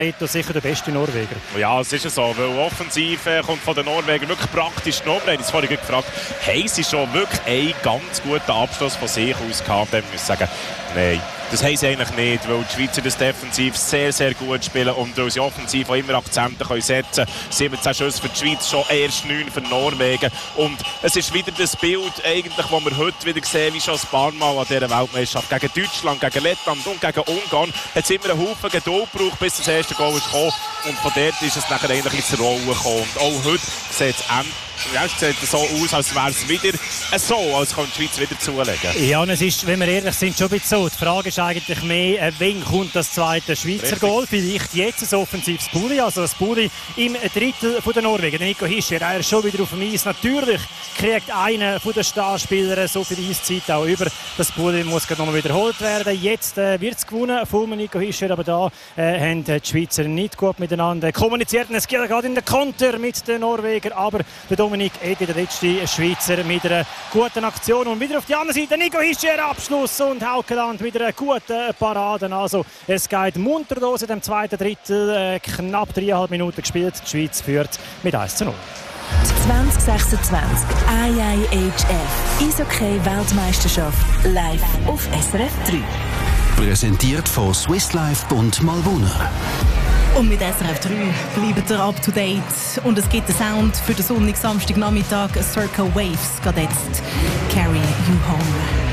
Sicher der beste Norweger. Ja, es ist so, weil offensiv kommt von den Norwegern wirklich praktisch genommen. Wir haben uns vorhin gefragt, haben sie schon wirklich einen ganz guten Abschluss von sich aus gehabt? Dann muss ich sagen, nein. Das haben sie eigentlich nicht, weil die Schweizer das defensiv sehr, sehr gut spielen und weil sie offensiv auch immer Akzente können setzen können. 17 Schüsse für die Schweiz, schon erst 9 für Norwegen. Und es ist wieder das Bild, eigentlich, das wir heute wieder sehen, wie schon ein paar Mal an dieser Weltmeisterschaft. Gegen Deutschland, gegen Lettland und gegen Ungarn hat es immer einen Haufen Geduld gebraucht, bis das erste Goal ist gekommen. Und von dort ist es nachher eigentlich ins Rollen gekommen. Und auch heute sieht es es sieht so aus, als wäre es wieder so, als könnte die Schweiz wieder zulegen. Ja, und es ist, wenn wir ehrlich sind, schon ein bisschen so. Die Frage ist eigentlich mehr, wann kommt das zweite Schweizer Goal? Vielleicht jetzt ein offensives Bulli, also ein Bulli im Drittel der Norwegen. Der Nico Hischier, er ist schon wieder auf dem Eis. Natürlich kriegt einer der Starspieler so viel Eiszeit auch über. Das Bulli muss gerade nochmal wiederholt werden. Jetzt wird es gewonnen von Nico Hischier, aber da haben die Schweizer nicht gut miteinander kommuniziert. Es geht gerade in den Konter mit den Norwegern, aber der Dominik Egger, der letzte Schweizer, mit einer guten Aktion. Und wieder auf die andere Seite Nico Hischier, Abschluss und Haukeland mit einer guten Parade. Also es geht munter los in dem zweiten Drittel. Knapp 3,5 Minuten gespielt. Die Schweiz führt mit 1:0. 2026 IIHF Eishockey-Weltmeisterschaft live auf SRF 3. Präsentiert von Swiss Life und Malwohner. Und mit SRF 3 bleibt ihr up to date. Und es gibt den Sound für den sonnigen Samstagnachmittag. Circle Waves geht jetzt. Carry You Home.